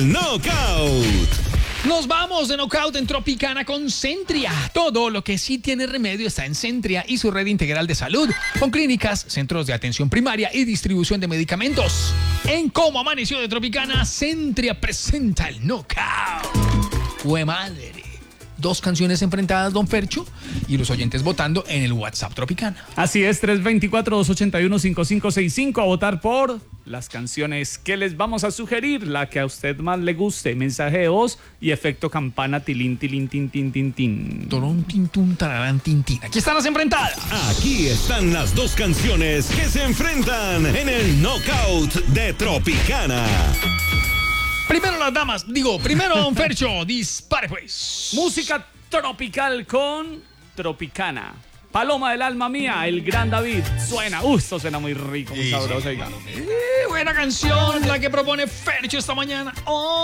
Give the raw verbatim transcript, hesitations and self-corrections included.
el Knockout. Nos vamos de Knockout en Tropicana con Centria. Todo lo que sí tiene remedio está en Centria y su red integral de salud, con clínicas, centros de atención primaria y distribución de medicamentos. En Cómo Amaneció de Tropicana, Centria presenta el Knockout. ¡Hue madre! Dos canciones enfrentadas, don Fercho, y los oyentes votando en el WhatsApp Tropicana. Así es, tres dos cuatro, dos ocho uno, cinco cinco seis cinco, a votar por las canciones que les vamos a sugerir, la que a usted más le guste, mensaje de voz y efecto campana, tilín, tilín, tin, tin, tin, tin. Torón, tin, tun, tararán, tin, tin. Aquí están las enfrentadas. Aquí están las dos canciones que se enfrentan en el Knockout de Tropicana. Primero las damas, digo, primero don Fercho, dispare pues. Música tropical con Tropicana. Paloma del alma mía, el gran David. Suena, uh, esto suena muy rico, muy sabroso. Eh, buena canción la que propone Fercho esta mañana. Oh.